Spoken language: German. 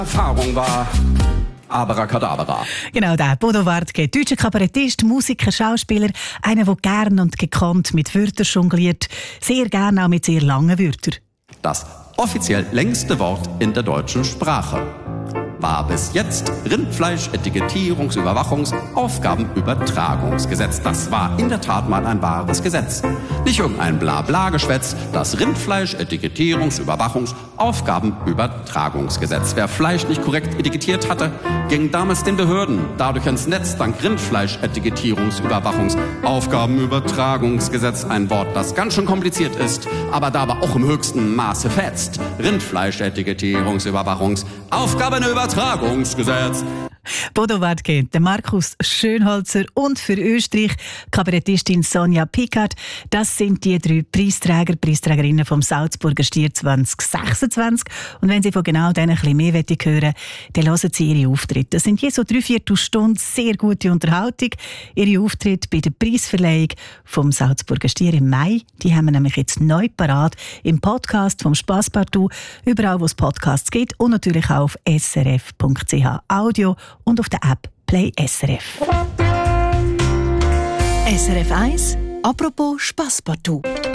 Erfahrung war Abracadabra. Genau, der Bodo Wartke, deutscher Kabarettist, Musiker, Schauspieler, einer, der gern und gekonnt mit Wörtern jongliert, sehr gern auch mit sehr langen Wörtern. Das offiziell längste Wort in der deutschen Sprache war bis jetzt Rindfleisch-Etikettierungs-Überwachungs-Aufgabenübertragungsgesetz. Das war in der Tat mal ein wahres Gesetz. Nicht irgendein Blabla-Geschwätz, das Rindfleisch-Etikettierungs-Überwachungs-Aufgabenübertragungsgesetz. Wer Fleisch nicht korrekt etikettiert hatte, ging damals den Behörden dadurch ins Netz, dank Rindfleisch-Etikettierungs-Überwachungs-Aufgabenübertragungsgesetz. Ein Wort, das ganz schön kompliziert ist, aber dabei auch im höchsten Maße fetzt. Rindfleisch-Etikettierungs-Überwachungs-Aufgabenübertragungsgesetz. Bodo Wartke, der Markus Schönholzer und für Österreich Kabarettistin Sonja Pickard. Das sind die 3 Preisträgerinnen vom Salzburger Stier 2026. Und wenn Sie von genau denen ein bisschen mehr hören wollen, dann hören Sie ihre Auftritte. Das sind je so 3/4 Stunden sehr gute Unterhaltung. Ihre Auftritte bei der Preisverleihung vom Salzburger Stier im Mai, die haben wir nämlich jetzt neu parat im Podcast vom Spasspartout, überall wo es Podcasts gibt und natürlich auch auf srf.ch Audio und auf der App Play SRF. SRF 1, apropos Spasspartout.